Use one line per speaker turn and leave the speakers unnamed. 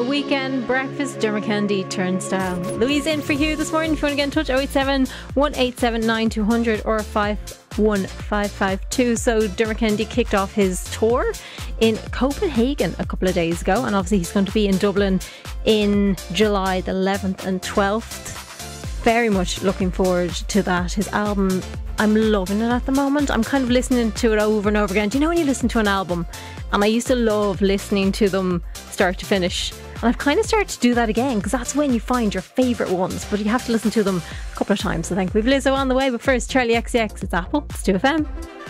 Weekend Breakfast. Dermot Kennedy, Turnstile. Louise in for you this morning. If you want to get in touch, 087 187 9200 or 51552. So Dermot Kennedy kicked off his tour in Copenhagen a couple of days ago, and obviously he's going to be in Dublin in July the 11th and 12th. Very much looking forward to that. His album, I'm loving it at the moment. I'm kind of listening to it over and over again. Do you know when you listen to an album, and I used to love listening to them start to finish, and I've kind of started to do that again, because that's when you find your favourite ones, but you have to listen to them a couple of times. I think we've Lizzo on the way, but first Charlie XCX. It's Apple, it's 2FM.